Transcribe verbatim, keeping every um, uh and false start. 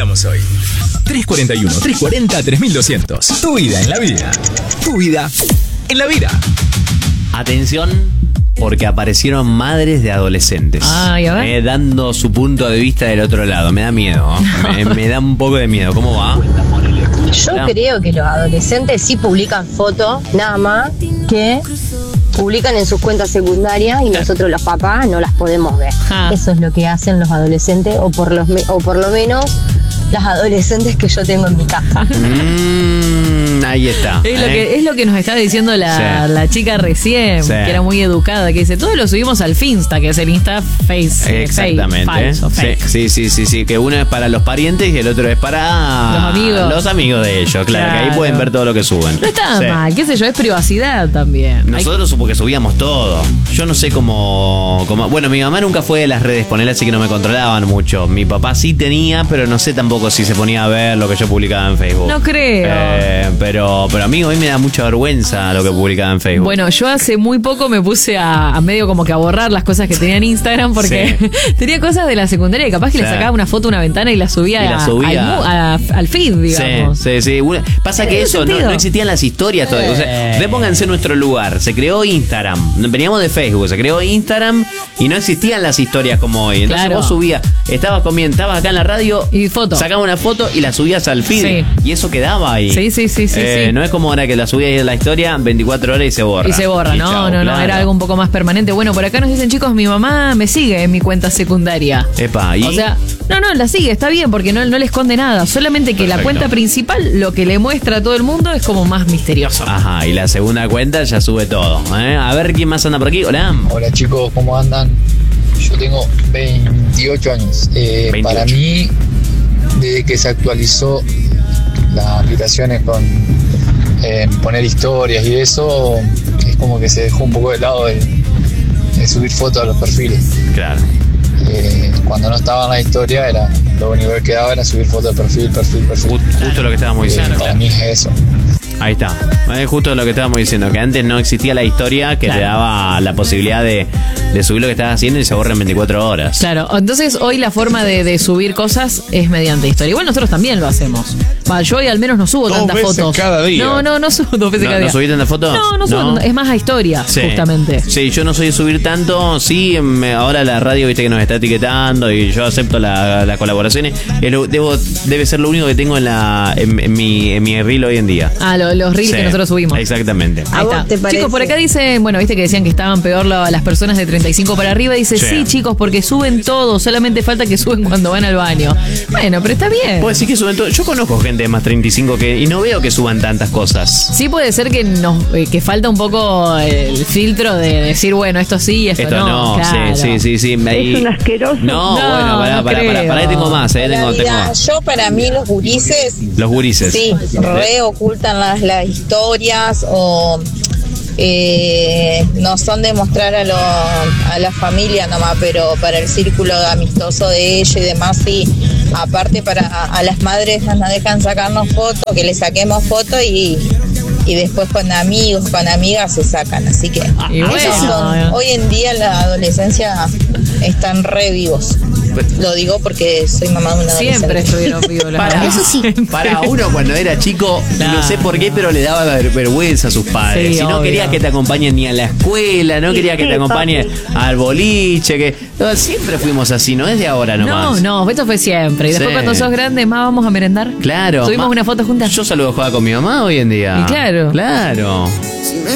hablamos hoy. tres cuarenta y uno, tres cuarenta, tres mil doscientos. Tu vida en la vida. Tu vida en la vida. Atención, porque aparecieron madres de adolescentes. Ay, a ver. Eh, dando su punto de vista del otro lado. Me da miedo. me, me da un poco de miedo. ¿Cómo va? Yo Hola. creo que los adolescentes sí publican fotos, nada más que publican en sus cuentas secundarias y nosotros los papás no las podemos ver. Ah. Eso es lo que hacen los adolescentes, o por, los, me- o por lo menos las adolescentes que yo tengo en mi casa. Mm, ahí está. Es lo, ¿eh? que, es lo que nos está diciendo la, Sí. la chica recién, Sí. que era muy educada, que dice, todo lo subimos al Finsta, que es el Insta Face. Exactamente. Face, falso, sí, fake. sí, sí, sí, sí, que uno es para los parientes y el otro es para Los amigos. los amigos de ellos, claro, que Claro. ahí pueden ver todo lo que suben. No está Sí. mal, qué sé yo, es privacidad también. Nosotros porque subíamos todo. Yo no sé cómo, cómo... Bueno, mi mamá nunca fue de las redes, ponele, así que no me controlaban mucho. Mi papá sí tenía, pero no sé tampoco si se ponía a ver lo que yo publicaba en Facebook. No creo. Eh, pero, pero a mí hoy me da mucha vergüenza lo que publicaba en Facebook. Bueno, yo hace muy poco me puse a, a medio como que a borrar las cosas que tenía en Instagram porque tenía cosas de la secundaria y capaz que Sí. le sacaba una foto a una ventana y la subía, Y la a- subía. al, mu- a- al feed, digamos. Sí, sí, sí. Una- pasa que Tiene eso, no, sentido. no existían las historias todavía. O sea, ustedes pónganse en nuestro lugar. Se creó Instagram. Veníamos de Facebook, se creó Instagram y no existían las historias como hoy. Entonces Claro. vos subías, estabas comiendo, estabas acá en la radio, Y foto. sacabas una foto y la subías al feed. Sí. Y eso quedaba ahí. Sí, sí, sí, sí, Eh, sí. No es como ahora que la subías en la historia veinticuatro horas y se borra. Y se borra, Y no, chau, no, no, claro. era algo un poco más permanente. Bueno, por acá nos dicen, chicos, mi mamá me sigue en mi cuenta secundaria. Epa, ¿y? O sea, no, no, la sigue, está bien, porque no, no le esconde nada. Solamente que la Perfecto. cuenta principal, lo que le muestra a todo el mundo es como más misterioso. Ajá, y la segunda cuenta ya sube todo. ¿eh? A ver quién más anda por aquí. Hola. Hola chicos, ¿cómo andan? Yo tengo veintiocho años. Eh, veintiocho. Para mí, desde que se actualizó las aplicaciones con eh, poner historias y eso, es como que se dejó un poco de lado de, de subir fotos a los perfiles. Claro. Eh, cuando no estaba en la historia, era lo único que quedaba era subir fotos de perfil, perfil, perfil. Ju- Justo lo que estábamos Eh, diciendo. para mí es eso. Ahí está. Es justo lo que estábamos diciendo, que antes no existía la historia que Claro. te daba la posibilidad de, de subir lo que estabas haciendo y se borra en veinticuatro horas. Claro, entonces hoy la forma de, de subir cosas es mediante historia. Igual nosotros también lo hacemos. Va, yo hoy al menos no subo Dos tantas veces fotos. cada día. No, no, no subo dos veces ¿No, cada día. ¿no subiste tantas fotos? No, no subo ¿No? tantas- es más a historia, Sí. justamente. Sí, yo no soy de subir tanto. Sí, me- ahora la radio, viste que nos está etiquetando y yo acepto la- las colaboraciones. Es lo- debo, debe ser lo único que tengo en, la, en, en mi, en mi reel hoy en día. Ah, lo- los reels Sí, que nosotros subimos. Exactamente. ¿A Ahí vos está. te parece? Chicos, por acá dicen, bueno, viste que decían que estaban peor la- las personas de treinta y cinco para arriba. Dice, Sí. sí, chicos, porque suben todo, solamente falta que suben cuando van al baño. Bueno, pero está bien. Puedo decir que suben todo. Yo conozco gente de más treinta y cinco que, y no veo que suban tantas cosas. Sí puede ser que nos eh, que falta un poco el filtro de decir, bueno, esto sí, esto, Esto no. no, claro. sí, sí, sí, sí. Ahí- Es un asqueroso. No, No, bueno, pará, no pará, pará, creo. pará, que tengo más, eh, tengo, tengo más. Yo para mí los gurises Los gurises. sí, re ocultan las, las historias o eh, no son de mostrar a, lo, a la familia nomás, pero para el círculo amistoso de ellos y demás sí. Aparte para a las madres nos dejan sacarnos fotos, que les saquemos fotos y, y después con amigos, con amigas se sacan. Así que Y esos bueno, son- hoy en día la adolescencia están re vivos. Lo digo porque soy mamá de una Siempre adolescente. estuvieron vivos. la Para, verdad. para uno cuando era chico, Claro. no sé por qué, pero le daba ver- vergüenza a sus padres. Sí, si no obvio. quería que te acompañen ni a la escuela, no quería que te acompañen al boliche, que no, siempre fuimos así, no es de ahora No, nomás. no, esto fue siempre. Y después Sí. cuando sos grande, más vamos a merendar. Claro. Tuvimos ma- una foto juntas. Yo saludo a jugar con mi mamá hoy en día. Y claro. Claro.